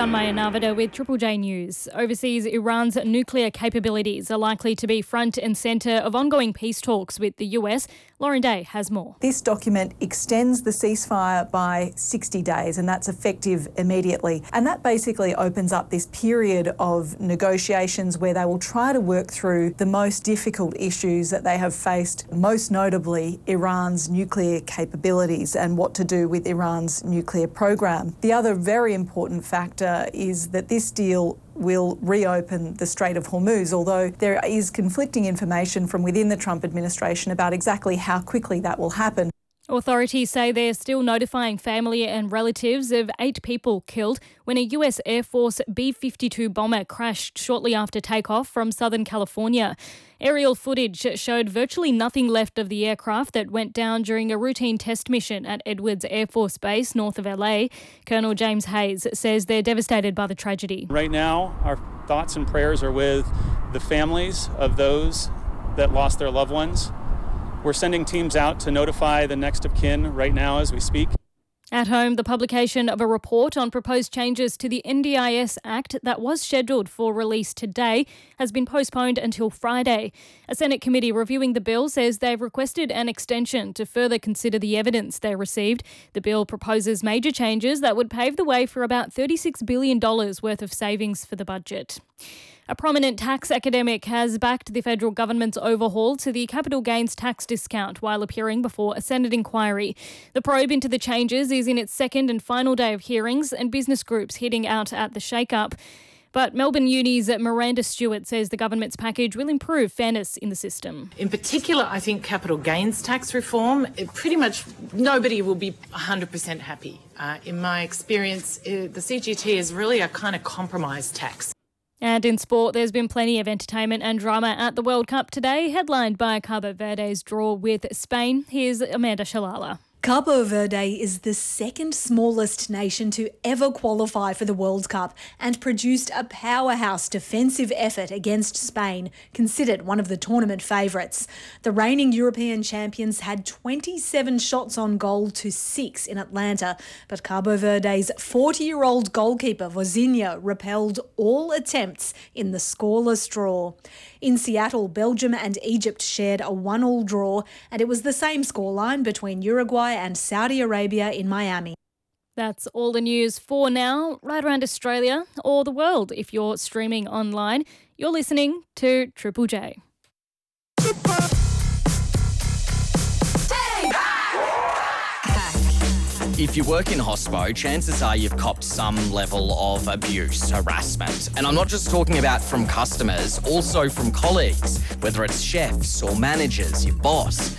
Tanmaya Navada with Triple J News. Overseas, Iran's nuclear capabilities are likely to be front and centre of ongoing peace talks with the US. Lauren Day has more. This document extends the ceasefire by 60 days, and that's effective immediately. And that basically opens up this period of negotiations where they will try to work through the most difficult issues that they have faced, most notably Iran's nuclear capabilities and what to do with Iran's nuclear program. The other very important factor is that this deal will reopen the Strait of Hormuz, although there is conflicting information from within the Trump administration about exactly how quickly that will happen. Authorities say they're still notifying family and relatives of 8 people killed when a US Air Force B-52 bomber crashed shortly after takeoff from Southern California. Aerial footage showed virtually nothing left of the aircraft that went down during a routine test mission at Edwards Air Force Base north of LA. Colonel James Hayes says they're devastated by the tragedy. Right now, our thoughts and prayers are with the families of those that lost their loved ones. We're sending teams out to notify the next of kin right now as we speak. At home, the publication of a report on proposed changes to the NDIS Act that was scheduled for release today has been postponed until Friday. A Senate committee reviewing the bill says they've requested an extension to further consider the evidence they received. The bill proposes major changes that would pave the way for about $36 billion worth of savings for the budget. A prominent tax academic has backed the federal government's overhaul to the capital gains tax discount while appearing before a Senate inquiry. The probe into the changes is in its second and final day of hearings, and business groups hitting out at the shake-up. But Melbourne Uni's Miranda Stewart says the government's package will improve fairness in the system. In particular, I think capital gains tax reform, pretty much nobody will be 100% happy. In my experience, the CGT is really a kind of compromise tax. And in sport, there's been plenty of entertainment and drama at the World Cup today, headlined by Cabo Verde's draw with Spain. Here's Amanda Shalala. Cabo Verde is the second smallest nation to ever qualify for the World Cup and produced a powerhouse defensive effort against Spain, considered one of the tournament favourites. The reigning European champions had 27 shots on goal to 6 in Atlanta, but Cabo Verde's 40-year-old goalkeeper Vozinha repelled all attempts in the scoreless draw. In Seattle, Belgium and Egypt shared a 1-1 draw, and it was the same scoreline between Uruguay and Saudi Arabia in Miami. That's all the news for now, right around Australia or the world. If you're streaming online, you're listening to Triple J. If you work in hospo, chances are you've copped some level of abuse, harassment. And I'm not just talking about from customers, also from colleagues, whether it's chefs or managers, your boss.